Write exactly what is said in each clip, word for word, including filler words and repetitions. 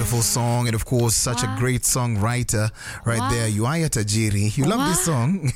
Beautiful song, and of course, such wow. a great songwriter right wow. there. Yuaya Tajiri. You love wow. this song?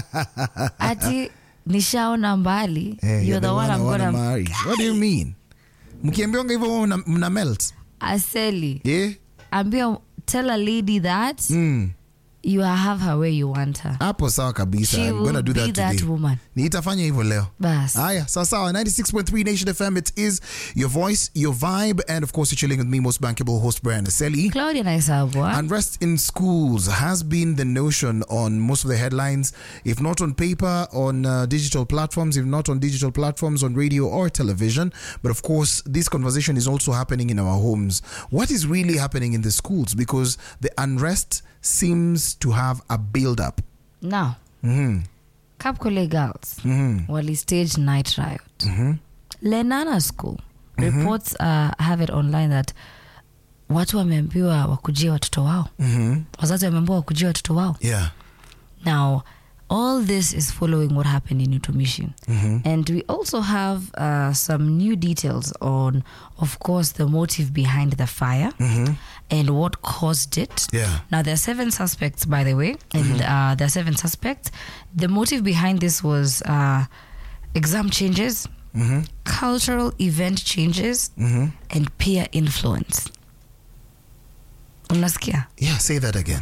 Ati nishaona mbali. Hey, you're, you're the, the one, one I'm gonna marry. What do you mean? Mkiambionga hivyo mna melt. Aseli. Yeah. Ambia, tell a lady that mm. you have her where you want her. Hapo sawa kabisa. She I'm going to do that today. That woman. Niitafanya hivyo leo. Bas. Aya, sawa sawa. ninety-six point three Nation F M. It is your voice, your vibe, and of course you're chilling with me, most bankable host Brian Aseli. Claudia Naisabwa. Unrest in schools has been the notion on most of the headlines, if not on paper, on uh, digital platforms, if not on digital platforms, on radio or television. But of course, this conversation is also happening in our homes. What is really happening in the schools? Because the unrest seems to have a build-up. Now, mm-hmm. Kapkole girls mm-hmm. wali stage night riot. Mm-hmm. Lenana school mm-hmm. reports uh, have it online that watu wameambiwa wakujie watoto wao. Mm-hmm. Wazazi wameambiwa wakujie watoto wao. Yeah. Now, all this is following what happened in Utumishi. Mm-hmm. And we also have uh, some new details on, of course, the motive behind the fire mm-hmm. and what caused it. Yeah. Now, there are seven suspects, by the way, and mm-hmm. uh, there are seven suspects. The motive behind this was uh, exam changes, mm-hmm. cultural event changes, mm-hmm. and peer influence. Unasikia? Yeah, say that again.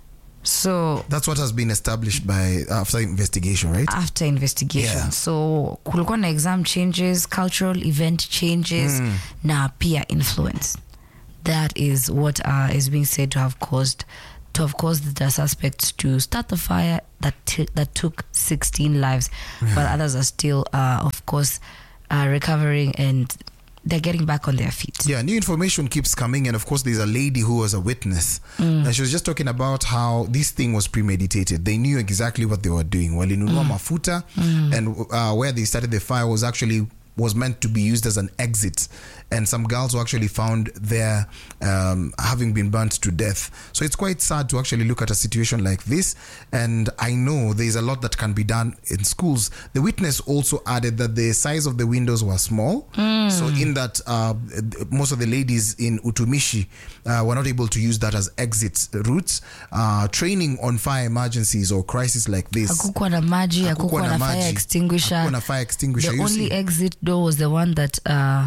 So that's what has been established by after investigation, right? After investigation. Yeah. So kulikuwa na exam changes, cultural event changes, mm. na peer influence. That is what uh, is being said to have caused to have caused the suspects to start the fire that t- that took sixteen lives, yeah. but others are still, uh, of course, uh, recovering and they're getting back on their feet. Yeah, new information keeps coming, and of course there's a lady who was a witness mm. and she was just talking about how this thing was premeditated. They knew exactly what they were doing. Walinunua mm. mafuta mm. and uh, where they started the fire was actually was meant to be used as an exit, and some girls were actually found there um, having been burnt to death. So it's quite sad to actually look at a situation like this, and I know there's a lot that can be done in schools. The witness also added that the size of the windows were small, mm. so in that uh, most of the ladies in Utumishi uh, were not able to use that as exit routes. Uh, training on fire emergencies or crisis like this, hakukuwa na maji, hakukuwa na fire extinguisher. Hakukuwa na fire extinguisher. The only exit door was the one that uh,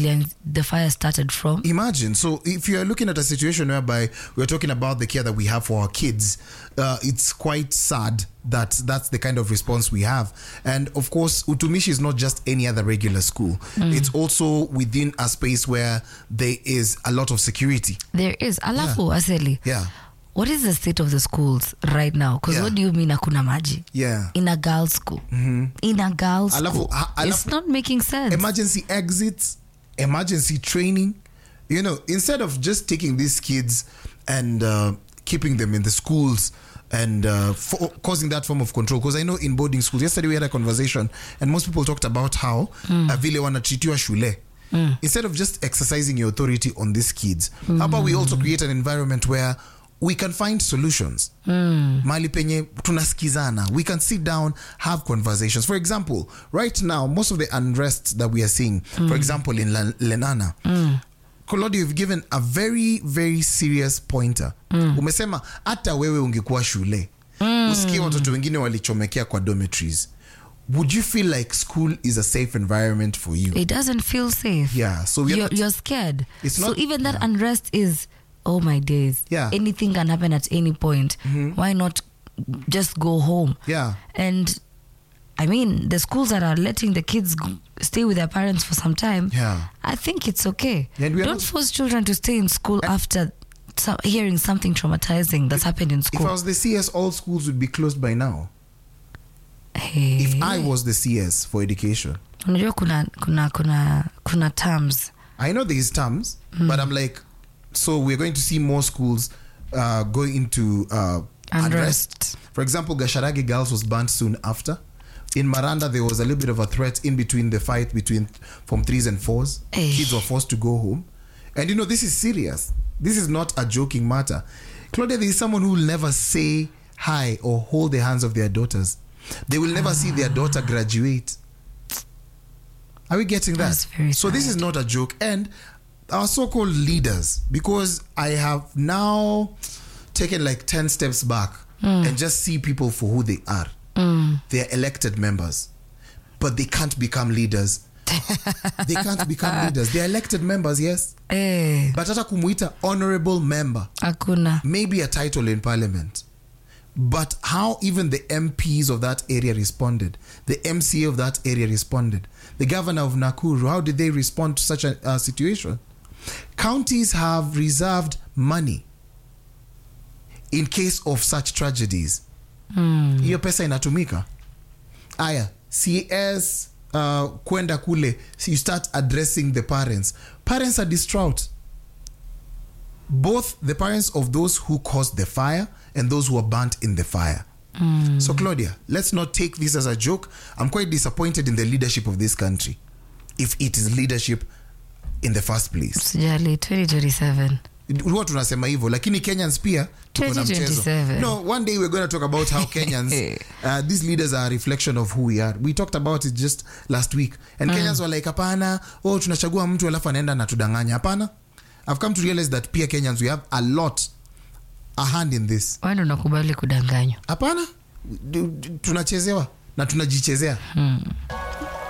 the fire started from. Imagine. So if you are looking at a situation whereby we're talking about the care that we have for our kids, uh, it's quite sad that that's the kind of response we have. And of course, Utumishi is not just any other regular school. Mm. It's also within a space where there is a lot of security. There is. Alafu, yeah. Aseli. Yeah. What is the state of the schools right now? Because yeah. what do you mean hakuna maji? Yeah. In a girls' school. Mm-hmm. In a girls' alafu, school. ha, alafu, it's not making sense. Emergency exits, emergency training. You know, instead of just taking these kids and uh, keeping them in the schools and uh, for, causing that form of control. Because I know in boarding schools, yesterday we had a conversation and most people talked about how mm. a vile wanatreatiwa shule. Mm. Instead of just exercising your authority on these kids, mm. how about we also create an environment where we can find solutions. Mm. Mali penye tunasikizana. We can sit down, have conversations. For example, right now, most of the unrest that we are seeing, mm. for example, in La- Lenana, mm. Kolodi, you've given a very, very serious pointer. Mm. Umesema, hata wewe ungekuwa shule. Mm. Usikie watoto wengine walichomekea kwa dormitories. Would you feel like school is a safe environment for you? It doesn't feel safe. Yeah. So we you're, not, you're scared. It's so not, even that yeah. unrest is, oh my days. Yeah. Anything can happen at any point. Mm-hmm. Why not just go home? Yeah. And I mean, the schools that are letting the kids go, stay with their parents for some time, yeah. I think it's okay. Yeah, Don't not, force children to stay in school after so, hearing something traumatizing that's if, happened in school. If I was the C S, all schools would be closed by now. Hey. If I was the C S for education. Unajua kuna, kuna, kuna, kuna terms. I know these terms, mm. but I'm like, so we're going to see more schools uh, going into uh, unrest. unrest. For example, Gasharagi Girls was banned soon after. In Maranda, there was a little bit of a threat in between the fight between Form threes and fours. Hey. Kids were forced to go home. And you know, this is serious. This is not a joking matter. Claudia, there is someone who will never say hi or hold the hands of their daughters. They will never ah. see their daughter graduate. Are we getting that? That's very so sad. This is not a joke. And our so-called leaders, because I have now taken like ten steps back mm. and just see people for who they are. Mm. They're elected members, but they can't become leaders. They can't become leaders. They're elected members, yes. Eh. But hata kumuita honorable member. Hakuna. Maybe a title in parliament. But how even the M Ps of that area responded, the M C A of that area responded, the governor of Nakuru, how did they respond to such a uh, situation? Counties have reserved money in case of such tragedies. Mm. Hiyo pesa inatumika. Aya, C S uh, kwenda kule, so you start addressing the parents. Parents are distraught. Both the parents of those who caused the fire and those who were burnt in the fire. Mm. So Claudia, let's not take this as a joke. I'm quite disappointed in the leadership of this country, if it is leadership in the first place. Sijali, twenty twenty-seven. Huwa tunasema hivyo, lakini Kenyans pia tuko na mchezo. No, one day we're going to talk about how Kenyans, uh, these leaders are a reflection of who we are. We talked about it just last week. And mm. Kenyans were like, hapana, oh, tunachagua mtu alafu anaenda na tudanganya. Hapana. I've come to realize that pia Kenyans, we have a lot, a hand in this. Why unakubali kudanganywa? Hapana. Tunachezewa na tunajichezea. Hmm.